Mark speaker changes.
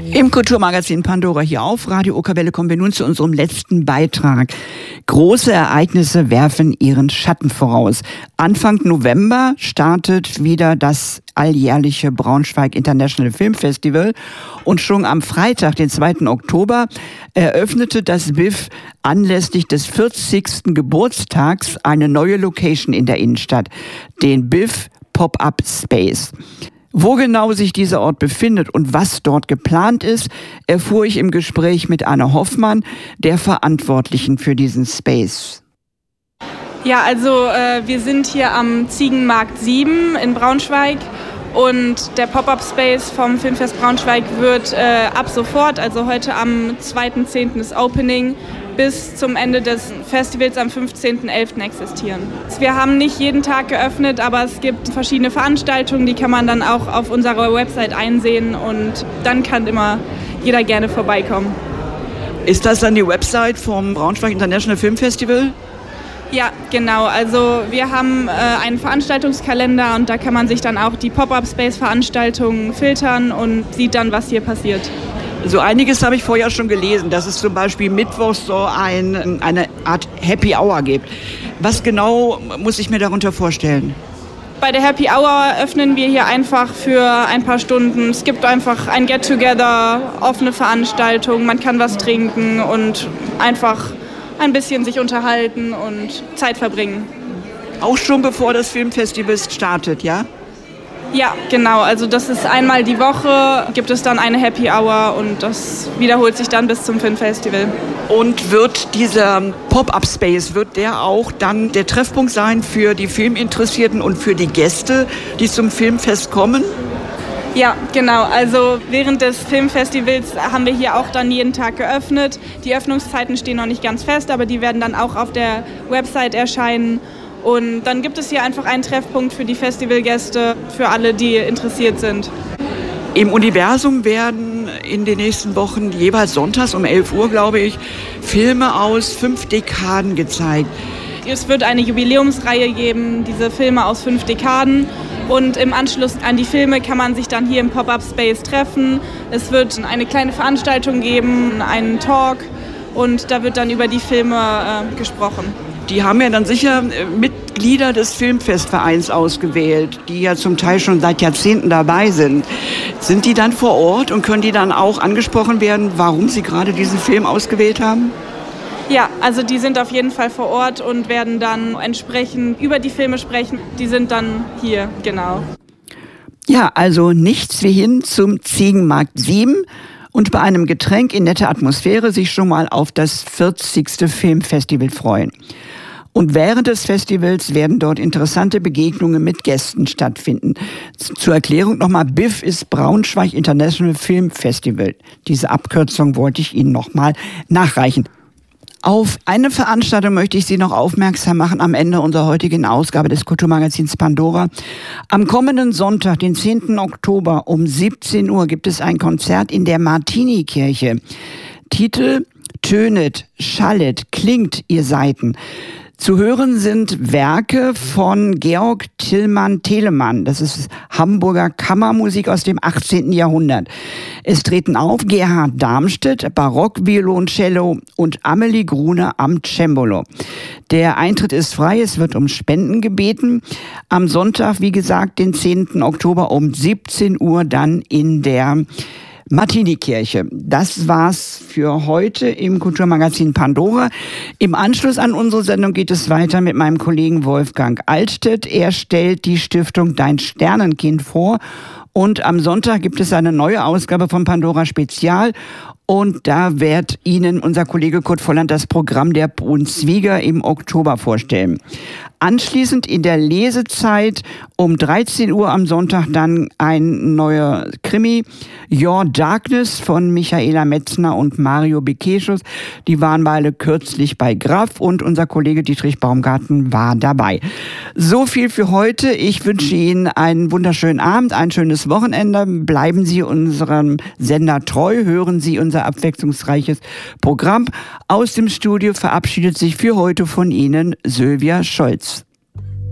Speaker 1: Im Kulturmagazin Pandora hier auf Radio Okerwelle kommen wir nun zu unserem letzten Beitrag. Große Ereignisse werfen ihren Schatten voraus. Anfang November startet wieder das alljährliche Braunschweig International Film Festival und schon am Freitag, den 2. Oktober, eröffnete das BIFF anlässlich des 40. Geburtstags eine neue Location in der Innenstadt, den BIFF Pop-Up Space. Wo genau sich dieser Ort befindet und was dort geplant ist, erfuhr ich im Gespräch mit Anne Hoffmann, der Verantwortlichen für diesen Space.
Speaker 2: Ja, also wir sind hier am Ziegenmarkt 7 in Braunschweig und der Pop-Up Space vom Filmfest Braunschweig wird ab sofort, also heute am 2.10. ist Opening, bis zum Ende des Festivals am 15.11. existieren. Wir haben nicht jeden Tag geöffnet, aber es gibt verschiedene Veranstaltungen, die kann man dann auch auf unserer Website einsehen und dann kann immer jeder gerne vorbeikommen.
Speaker 1: Ist das dann die Website vom Braunschweig International Film Festival?
Speaker 2: Ja, genau. Also wir haben einen Veranstaltungskalender und da kann man sich dann auch die Pop-Up-Space-Veranstaltungen filtern und sieht dann, was hier passiert.
Speaker 1: So einiges habe ich vorher schon gelesen, dass es zum Beispiel mittwochs so eine Art Happy Hour gibt. Was genau muss ich mir darunter vorstellen?
Speaker 2: Bei der Happy Hour öffnen wir hier einfach für ein paar Stunden. Es gibt einfach ein Get-Together, offene Veranstaltung, man kann was trinken und einfach ein bisschen sich unterhalten und Zeit verbringen.
Speaker 1: Auch schon bevor das Filmfestival startet, ja?
Speaker 2: Ja, genau. Also das ist einmal die Woche, gibt es dann eine Happy Hour und das wiederholt sich dann bis zum Filmfestival.
Speaker 1: Und wird dieser Pop-Up-Space, wird der auch dann der Treffpunkt sein für die Filminteressierten und für die Gäste, die zum Filmfest kommen?
Speaker 2: Ja, genau. Also während des Filmfestivals haben wir hier auch dann jeden Tag geöffnet. Die Öffnungszeiten stehen noch nicht ganz fest, aber die werden dann auch auf der Website erscheinen. Und dann gibt es hier einfach einen Treffpunkt für die Festivalgäste, für alle, die interessiert sind.
Speaker 1: Im Universum werden in den nächsten Wochen jeweils sonntags um 11 Uhr, glaube ich, Filme aus 5 Dekaden gezeigt.
Speaker 2: Es wird eine Jubiläumsreihe geben, diese Filme aus 5 Dekaden. Und im Anschluss an die Filme kann man sich dann hier im Pop-Up Space treffen. Es wird eine kleine Veranstaltung geben, einen Talk und da wird dann über die Filme gesprochen.
Speaker 1: Die haben ja dann sicher Mitglieder des Filmfestvereins ausgewählt, die ja zum Teil schon seit Jahrzehnten dabei sind. Sind die dann vor Ort und können die dann auch angesprochen werden, warum sie gerade diesen Film ausgewählt haben?
Speaker 2: Ja, also die sind auf jeden Fall vor Ort und werden dann entsprechend über die Filme sprechen. Die sind dann hier, genau.
Speaker 1: Ja, also nichts wie hin zum Ziegenmarkt 7 und bei einem Getränk in netter Atmosphäre sich schon mal auf das 40. Filmfestival freuen. Und während des Festivals werden dort interessante Begegnungen mit Gästen stattfinden. Zur Erklärung nochmal, BIFF ist Braunschweig International Film Festival. Diese Abkürzung wollte ich Ihnen nochmal nachreichen. Auf eine Veranstaltung möchte ich Sie noch aufmerksam machen am Ende unserer heutigen Ausgabe des Kulturmagazins Pandora. Am kommenden Sonntag, den 10. Oktober um 17 Uhr gibt es ein Konzert in der Martini-Kirche. Titel: Tönet, schallet, klingt ihr Saiten. Zu hören sind Werke von Georg Tillmann Telemann. Das ist Hamburger Kammermusik aus dem 18. Jahrhundert. Es treten auf Gerhard Darmstedt, Barock-Violoncello und Amelie Grune am Cembalo. Der Eintritt ist frei, es wird um Spenden gebeten. Am Sonntag, wie gesagt, den 10. Oktober um 17 Uhr dann in der Martini-Kirche. Das war's für heute im Kulturmagazin Pandora. Im Anschluss an unsere Sendung geht es weiter mit meinem Kollegen Wolfgang Altstedt. Er stellt die Stiftung Dein Sternenkind vor. Und am Sonntag gibt es eine neue Ausgabe von Pandora Spezial. Und da wird Ihnen unser Kollege Kurt Volland das Programm der Brunswiga im Oktober vorstellen. Anschließend in der Lesezeit um 13 Uhr am Sonntag dann ein neuer Krimi, Your Darkness von Michaela Metzner und Mario Bekesius. Die waren beide kürzlich bei Graf und unser Kollege Dietrich Baumgarten war dabei. So viel für heute. Ich wünsche Ihnen einen wunderschönen Abend, ein schönes Wochenende. Bleiben Sie unserem Sender treu, hören Sie unser abwechslungsreiches Programm. Aus dem Studio verabschiedet sich für heute von Ihnen Sylvia Scholz.